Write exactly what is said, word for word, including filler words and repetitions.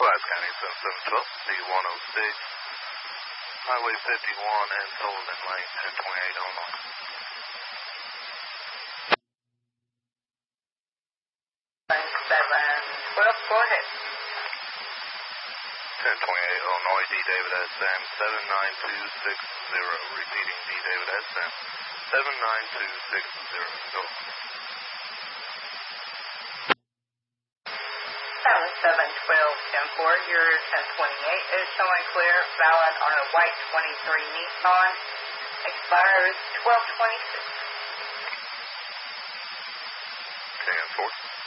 Wise County seven seven twelve, C one oh six, Highway fifty-one and Sullivan Lane, ten twenty-eight Illinois. seven twelve, go ahead. ten twenty-eight Illinois, D. David S. Sam, seven nine two six zero. Repeating, D. David S. Sam, seven nine two six zero. Go. seven twelve, ten four, your ten twenty-eight is showing clear, valid on a white twenty-three Nissan, expires twelve twenty-six. ten four.